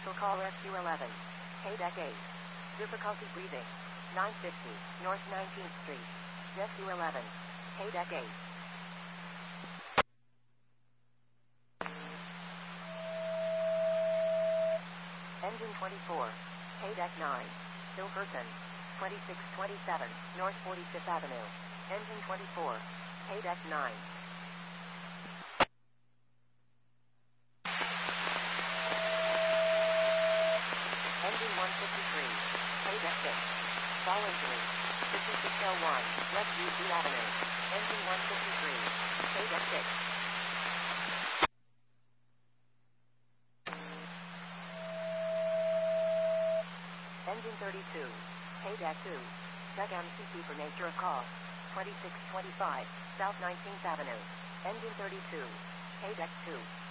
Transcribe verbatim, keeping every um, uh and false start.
Special Call Rescue eleven. K-Deck eight. Difficulty breathing. nine fifty, North nineteenth Street. Rescue eleven. K-Deck eight. Engine twenty-four. K-Deck nine. Hilferton. twenty-six twenty-seven, North forty-fifth Avenue. Engine twenty-four. K-Deck nine. Engine one fifty-three. K-Deck six. Fall injury. fifty-six oh one, West U C Avenue. Engine one fifty-three. K-Deck six. Engine thirty-two. K-Deck two. Check M C C for nature of call. twenty-six twenty-five, South nineteenth Avenue. Engine thirty-two. K-Deck two.